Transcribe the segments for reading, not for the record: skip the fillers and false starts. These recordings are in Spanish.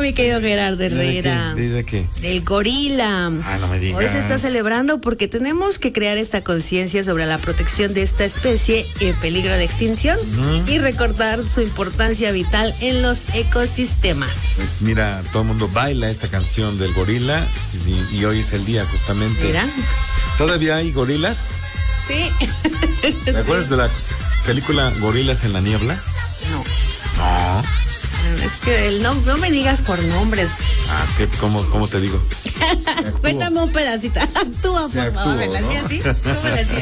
mi querido Gerardo Herrera. ¿De qué? Del gorila. Ah, no me digas. Hoy se está celebrando porque tenemos que crear esta conciencia sobre la protección de esta especie en peligro de extinción y recordar su importancia vital en los ecosistemas. Pues mira, todo el mundo baila esta canción del gorila y hoy es el día justamente. Mira. ¿Todavía hay gorilas? Sí. ¿Te acuerdas de la película Gorilas en la Niebla? No. No. Es que no me digas por nombres. Ah, ¿cómo te digo? Cuéntame un pedacito. Actúa, por favor. ¿Me la hacía así? ¿Cómo la hacía?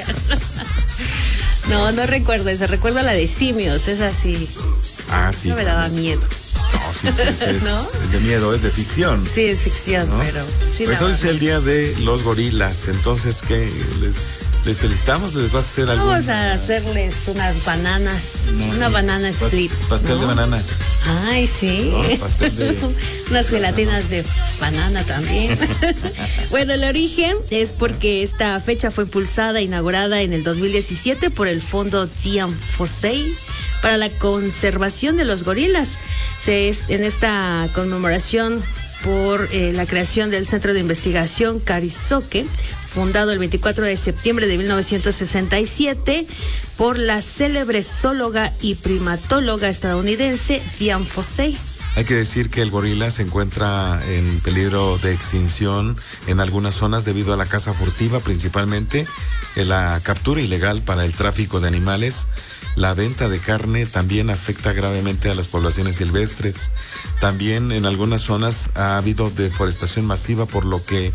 No recuerdo esa. Recuerdo la de simios. Es así. Ah, sí. No me daba miedo. No, sí, ¿No? es de miedo, es de ficción. Sí, es ficción, ¿no? Pero sí. Pues hoy es el día de los gorilas. Entonces, ¿qué? ¿Les felicitamos? ¿Les vas a hacer algo? Vamos a hacerles unas bananas. Una banana split. Pastel de banana. Ay, sí. ¿No? Pastel de... Unas gelatinas de banana también. Bueno, el origen es porque esta fecha fue impulsada e inaugurada en el 2017 por el Fondo Dian Fossey para la conservación de los gorilas. En esta conmemoración por la creación del Centro de Investigación Carizoque, fundado el 24 de septiembre de 1967 por la célebre zoóloga y primatóloga estadounidense Dian Fossey. Hay que decir que el gorila se encuentra en peligro de extinción en algunas zonas debido a la caza furtiva, principalmente la captura ilegal para el tráfico de animales. La venta de carne también afecta gravemente a las poblaciones silvestres. También en algunas zonas ha habido deforestación masiva, por lo que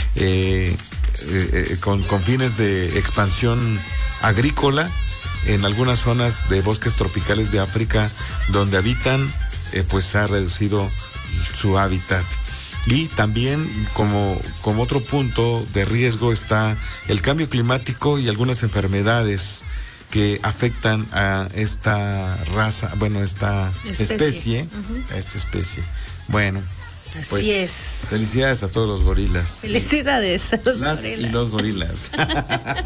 con fines de expansión agrícola en algunas zonas de bosques tropicales de África donde habitan, pues se ha reducido su hábitat. Y también como otro punto de riesgo está el cambio climático y algunas enfermedades que afectan a esta raza, bueno, esta especie. A esta especie. Bueno, así pues es. Felicidades a todos los gorilas. Felicidades a los gorilas. Y los gorilas.